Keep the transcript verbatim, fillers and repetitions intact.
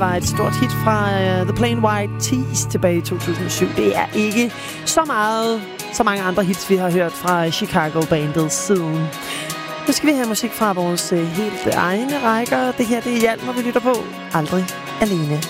var et stort hit fra uh, The Plain White T's tilbage i to tusind og syv. Det er ikke så meget, så mange andre hits, vi har hørt fra Chicago-bandet siden. Nu skal vi have musik fra vores uh, helt egne rækker. Det her, det er Hjalmar, vi lytter på. Aldrig alene.